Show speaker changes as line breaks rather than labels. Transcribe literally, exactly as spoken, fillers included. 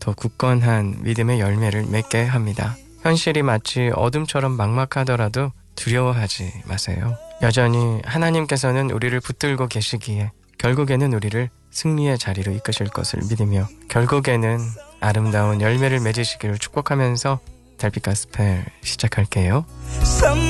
더 굳건한 믿음의 열매를 맺게 합니다. 현실이 마치 어둠처럼 막막하더라도 두려워하지 마세요. 여전히 하나님께서는 우리를 붙들고 계시기에 결국에는 우리를 승리의 자리로 이끄실 것을 믿으며 결국에는 아름다운 열매를 맺으시기를 축복하면서 달빛 가스펠 시작할게요.